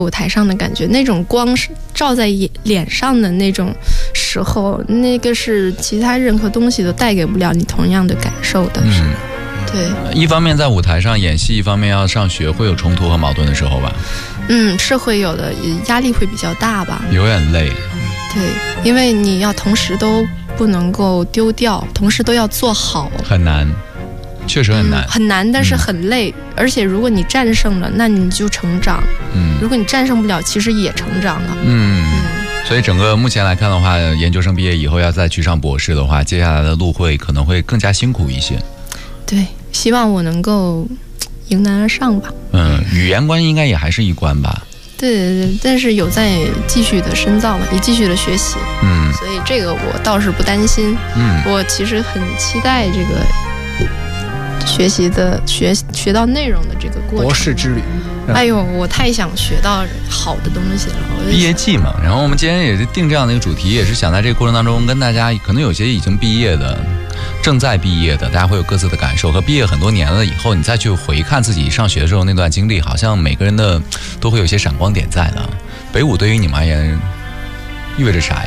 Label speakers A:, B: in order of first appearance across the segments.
A: 舞台上的感觉，那种光是照在脸上的那种时候，那个是其他任何东西都带给不了你同样的感受的。对，
B: 一方面在舞台上演戏，一方面要上学，会有冲突和矛盾的时候吧？
A: 是会有的，压力会比较大吧？
B: 有点累。
A: 对，因为你要同时都不能够丢掉，同时都要做好，很难。
B: 确实很难，
A: 很难，但是很累。而且如果你战胜了，那你就成长。如果你战胜不了，其实也成长了。
B: 所以整个目前来看的话，研究生毕业以后要再去上博士的话，接下来的路可能会更加辛苦一些。
A: 对，希望我能够迎难而上吧。
B: 语言关应该也还是一关吧。
A: 对，但是有在继续的深造嘛，也继续的学习。所以这个我倒是不担心。我其实很期待这个学习的学到内容的这个过程，
C: 博士之旅。
A: 哎呦，我太想学到好的东西了。
B: 毕业季嘛，然后我们今天也是定这样的一个主题，也是想在这个过程当中跟大家，可能有些已经毕业的，正在毕业的，大家会有各自的感受，和毕业很多年了以后，你再去回看自己上学的时候那段经历，好像每个人的都会有些闪光点在的。北舞对于你们而言意味着啥呀？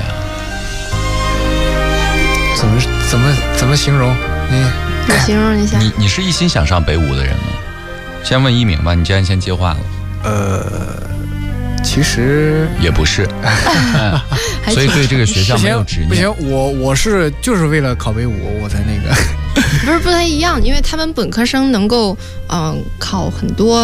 C: 怎么形容？
A: 你形容一下。
B: 你是一心想上北舞的人吗？先问一鸣吧，你既然先接话了。
C: 其实
B: 也不是。所以对这个学校没有执念。
C: 不行，我就是为了考北舞我才那个。
A: 不太一样，因为他们本科生能够考很多